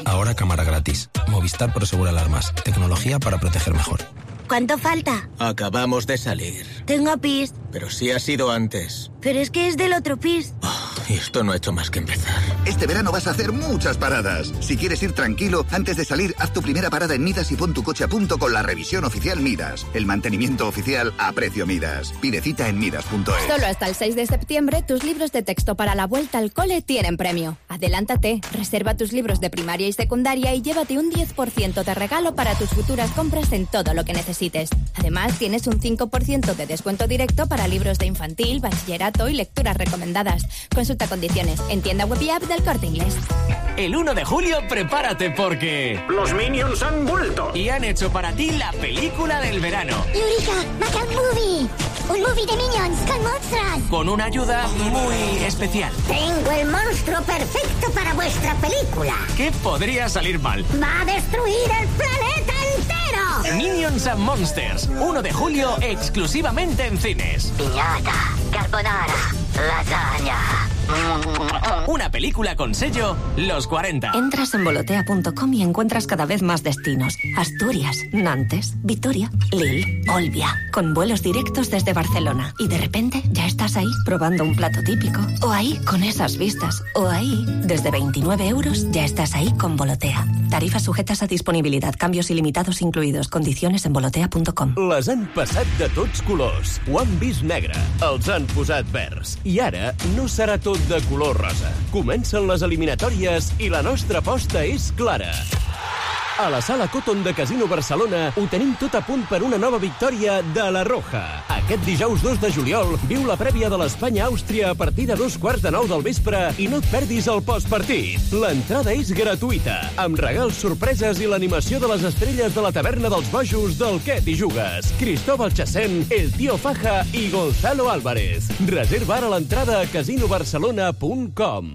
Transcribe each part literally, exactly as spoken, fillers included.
Ahora cámara gratis. Movistar Prosegur Alarmas. Tecnología para proteger mejor. ¿Cuánto falta? Acabamos de salir. Tengo pis. Pero sí ha sido antes. Pero es que es del otro pis. Oh, y esto no ha hecho más que empezar. Este verano vas a hacer muchas paradas. Si quieres ir tranquilo, antes de salir, haz tu primera parada en Midas y pon tu coche a punto con la revisión oficial Midas. El mantenimiento oficial a precio Midas. Pide cita en midas punto es. Solo hasta el seis de septiembre, tus libros de texto para la vuelta al cole tienen premio. Adelántate, reserva tus libros de primaria y secundaria y llévate un diez por ciento de regalo para tus futuras compras en todo lo que necesites. Además, tienes un cinco por ciento de descuento directo para libros de infantil, bachillerato y lecturas recomendadas. Consulta condiciones en tienda web y app del Corte Inglés. El uno de julio, prepárate porque... ¡Los Minions han vuelto! Y han hecho para ti la película del verano. ¡Eureka! ¡Macan Movie! ¡Un movie de Minions con monstruos! Con una ayuda muy especial. ¡Tengo el monstruo perfecto para vuestra película! ¿Qué podría salir mal? ¡Va a destruir el planeta entero! Minions and Monsters, uno de julio, exclusivamente en cines. Piñata, carbonara, lasaña... Una película con sello Los cuarenta. Entras en volotea punto com y encuentras cada vez más destinos. Asturias, Nantes, Vitoria, Lille, Olbia. Con vuelos directos desde Barcelona. Y de repente ya estás ahí probando un plato típico. O ahí con esas vistas. O ahí, desde veintinueve euros, ya estás ahí con Volotea. Tarifas sujetas a disponibilidad. Cambios ilimitados incluidos. Condiciones en volotea punto com. Les han passat de tots colors. Ho han vist negre. Els han posat verds. I ara no serà tot de color rosa. Comencen les eliminatòries i la nostra aposta és clara. A la Sala Cotton de Casino Barcelona ho tenim tot a punt per una nova victòria de la Roja. Aquest dijous dos de juliol viu la prèvia de l'Espanya-Àustria a partir de dos quarts de nou del vespre i no et perdis el postpartit. L'entrada és gratuïta, amb regals, sorpreses i l'animació de les estrelles de la taverna dels bojos del Què t'hi jugues. Cristóbal Chacén, El Tío Faja i Gonzalo Álvarez. Reserva ara l'entrada a casino barcelona punt com.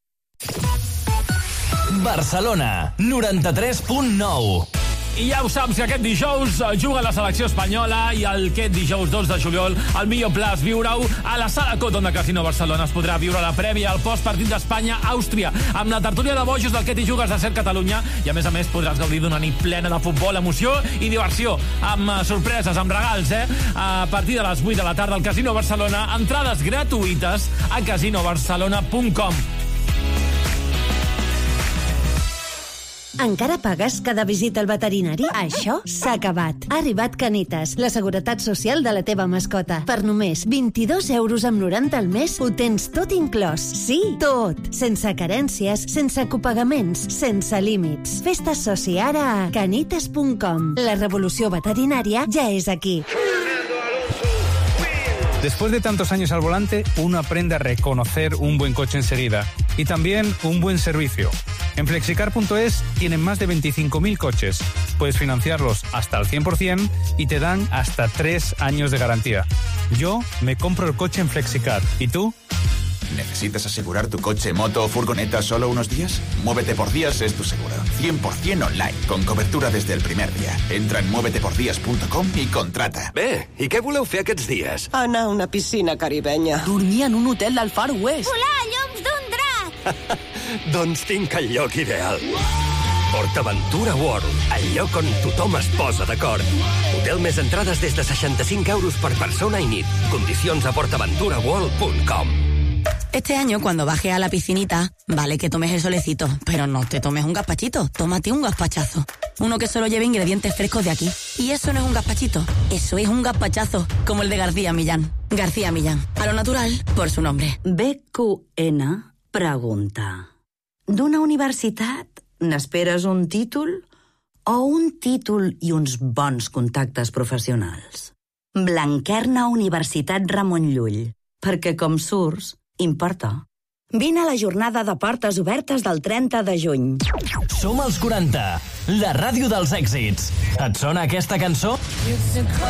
Barcelona, noranta-tres punt nou. I ja ho saps, que aquest dijous juga la selecció espanyola i aquest dijous dos de juliol el millor pla és viure-ho a la Sala Cotton de Casino Barcelona. Es podrà viure la prèvia al postpartit d'Espanya-Àustria amb la tertúlia de bojos del Què t'hi jugues de Ser Catalunya i a més a més podràs gaudir d'una nit plena de futbol, emoció i diversió amb sorpreses, amb regals, eh? A partir de les vuit de la tarda al Casino Barcelona, entrades gratuïtes a casino barcelona punt com. Encara pagues cada visita al veterinari? Això s'ha acabat. Ha arribat Canitas, la seguretat social de la teva mascota. Per només vint-i-dos euros amb noranta al mes ho tens tot inclòs. Sí, tot. Sense carències, sense copagaments, sense límits. Fes-te soci ara a canitas punt com. La revolució veterinària ja és aquí. Después de tantos años al volante, uno aprende a reconocer un buen coche enseguida y también un buen servicio. En flexicar punto es tienen más de veinticinco mil coches. Puedes financiarlos hasta el cien por ciento y te dan hasta tres años de garantía. Yo me compro el coche en Flexicar. ¿Y tú? ¿Necesitas asegurar tu coche, moto o furgoneta solo unos días? Muévete por Días es tu seguro. cien por ciento online, con cobertura desde el primer día. Entra en muévete por días punto com i contrata. Bé, i què voleu fer aquests dies? Anar a una piscina caribenya. Dormir en un hotel del Far West. Volar a lloms d'un drac. Doncs tinc el lloc ideal. PortAventura World, el lloc on tothom es posa d'acord. Hotel més entrades des de seixanta-cinc euros per persona i nit. Condicions a portaventura world punt com. Este año, cuando bajes a la piscinita, vale que tomes el solecito, pero no te tomes un gazpachito, tómate un gazpachazo. Uno que solo lleve ingredientes frescos de aquí. Y eso no es un gazpachito, eso es un gazpachazo, como el de García Millán. García Millán, a lo natural, por su nombre. B Q N pregunta: d'una universitat n'esperes un títol o un títol i uns bons contactes professionals? Blanquerna Universitat Ramon Llull, perquè com surts, importa. Vine a la jornada de portes obertes del trenta de juny. Som els quaranta, la ràdio dels èxits. Et sona aquesta cançó?